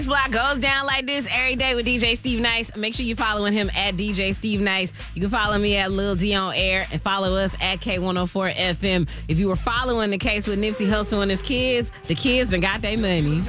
Block goes down like this every day with DJ Steve Nice. Make sure you're following him at DJ Steve Nice. You can follow me at Lil D on air and follow us at K104 FM. If you were following the case with Nipsey Hussle and his kids, the kids done got their money.